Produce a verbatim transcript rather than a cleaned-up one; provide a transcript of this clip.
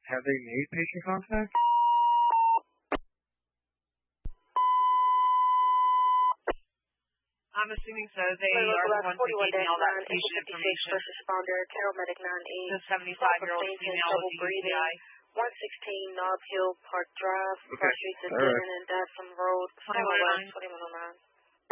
Have they made patient contact? I'm assuming so. They are the ones that gave me all that patient information. First responder, Carol Medic nine eight. The seventy-five-year-old female with D C I. one sixteen Nob Hill Park Drive, Okay. Cross Street to All right. Denton and Dadson Road, twenty-one oh nine. twenty-one oh nine.